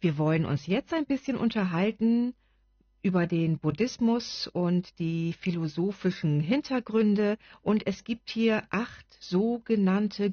Wir wollen uns jetzt ein bisschen unterhalten über den Buddhismus und die philosophischen Hintergründe. Und es gibt hier 8 sogenannte